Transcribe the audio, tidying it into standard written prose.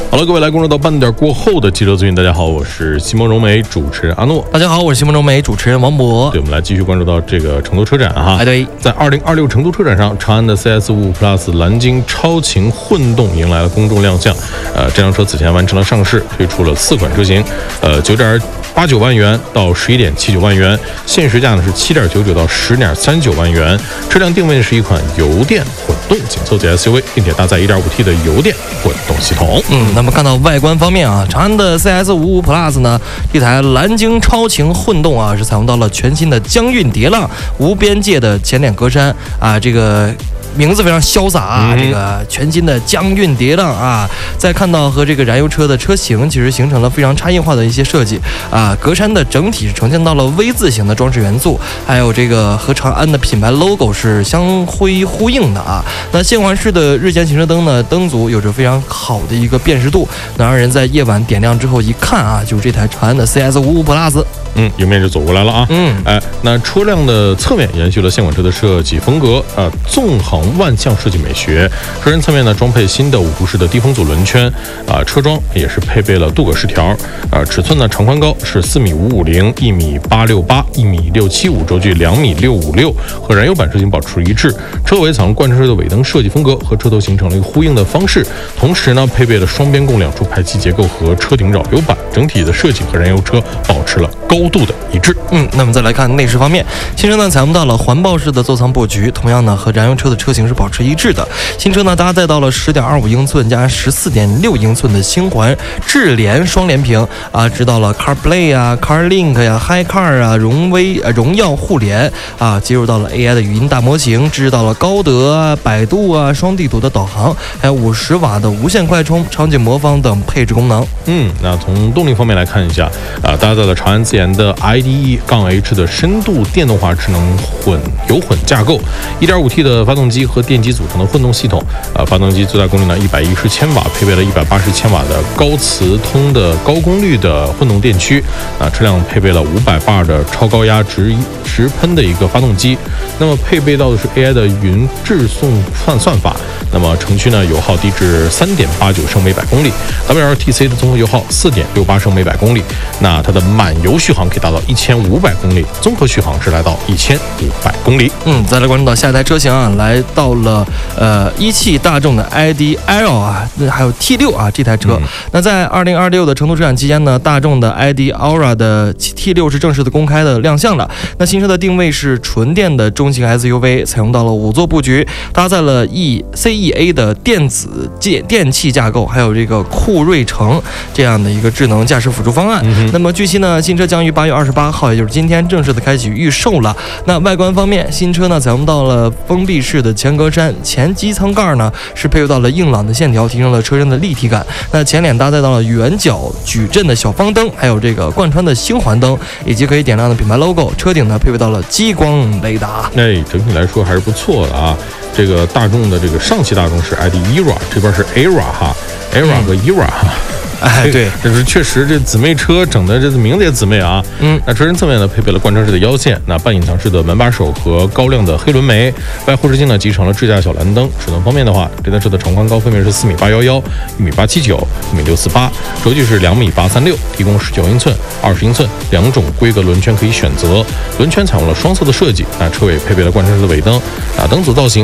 好了，各位来关注到半点过后的汽车资讯。大家好，我是西蒙融媒主持人阿诺。 大家好，我是西蒙融媒主持人王博。 对，我们来继续关注到这个成都车展哈。 对， 在2026成都车展上，长安的 CS55 Plus 蓝鲸超情混动迎来了公众亮相。这辆车此前完成了上市，推出了4款车型，9.89万元到11.79万元，限时价呢是7.99到10.39万元。车辆定位是一款油电混动紧凑级 SUV， 并且搭载 1.5T 的油电混动系统。 那么看到外观方面啊，长安的 CS55 Plus 呢，这台蓝鲸超情混动啊，是采用到了全新的江韵蝶浪无边界的前脸格栅啊，这个名字非常潇洒啊，这个全新的江韵蝶浪啊，再看到和这个燃油车的车型其实形成了非常差异化的一些设计啊，格栅的整体是呈现到了 V 字形的装饰元素，还有这个和长安的品牌 logo 是相辉呼应的啊。那线环式的日间行车灯呢，灯组有着非常好的一个辨识度，能让人在夜晚点亮之后一看啊，就是这台长安的 CS55 Plus。 迎面就走过来了啊。那车辆的侧面延续了现款车的设计风格，纵横万象设计美学。车身侧面呢装配新的5辐式的低风阻轮圈，车装也是配备了镀铬饰条，尺寸呢长宽高是4.550米、1.868米、1.675米，轴距2.656米，和燃油版车型保持一致。车尾采用贯穿式的尾灯设计风格，和车头形成了一个呼应的方式。同时呢，配备了双边共2出排气结构和车顶扰流板，整体的设计和燃油车保持了高度的一致。 那么再来看内饰方面，新车呢采用到了环抱式的座舱布局，同样呢和燃油车的车型是保持一致的。新车呢搭载到了10.25英寸加14.6英寸的星环智联双联屏啊，知道了 CarPlay 啊、CarLink 呀、HiCar 啊、荣耀互联啊，接入到了 AI 的语音大模型，支持到了高德啊、百度啊、双地图的导航，还有50瓦的无线快充、场景魔方等配置功能。 那从动力方面来看一下搭载了长安自研的 IDE-H 的深度电动化智能油混架构， 1.5T 的发动机和电机组成的混动系统，发动机最大功率呢110千瓦，配备了180千瓦的高磁通的高功率的混动电驱，车辆配备了500巴的超高压直喷的一个发动机，那么配备到的是 AI 的云智算法，那么城区呢油耗低至3.89升每百公里， WLTC 的综合油耗4.68升每百公里，那它的满油续航可以达到1500公里，综合续航是来到1500公里。 再来关注到下一台车型啊，来到了一汽大众的 ID.L 啊，还有 T6 啊这台车。那在2026的成都车展期间呢，大众的 ID.Aura 的 T6是正式的公开的亮相了。那新车的定位是纯电的中型 SUV， 采用到了5座布局，搭载了CEA 的电子电气架构，还有这个酷睿城这样的一个智能驾驶辅助方案。那么据悉呢，新车将于8月28号，也就是今天正式的开启预售了。那外观方面，新车呢采用到了封闭式的前格栅，前机舱盖呢是配合到了硬朗的线条，提升了车身的立体感。那前脸搭载到了圆角矩阵的小方灯，还有这个贯穿的星环灯，以及可以点亮的品牌 logo。车顶呢配备到了激光雷达。 整体来说还是不错的啊。这个大众的这个上汽大众是 ID.ERA， 这边是 ERA 哈，ERA 和 ERA 哈。 对， 这是确实这姊妹车整的这名字也姊妹啊。那车身侧面呢配备了贯穿式的腰线，那半隐藏式的门把手和高亮的黑轮眉，外后视镜呢集成了智驾小蓝灯。尺寸方面的话，这台车的长宽高分别是4.811米、1.879米、1.648米，轴距是2.836米，提供19英寸、20英寸2种规格轮圈可以选择。轮圈采用了双色的设计，那车尾配备了贯穿式的尾灯，灯组造型